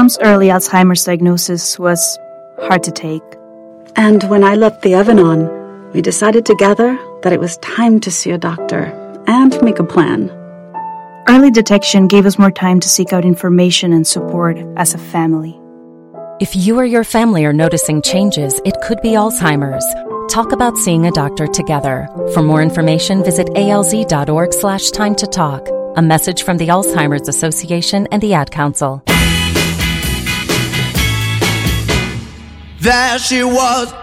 Mom's early Alzheimer's diagnosis was hard to take. And when I left the oven on, we decided together that it was time to see a doctor and make a plan. Early detection gave us more time to seek out information and support as a family. If you or your family are noticing changes, it could be Alzheimer's. Talk about seeing a doctor together. For more information, visit alz.org/time to talk. A message from the Alzheimer's Association and the Ad Council. There she was,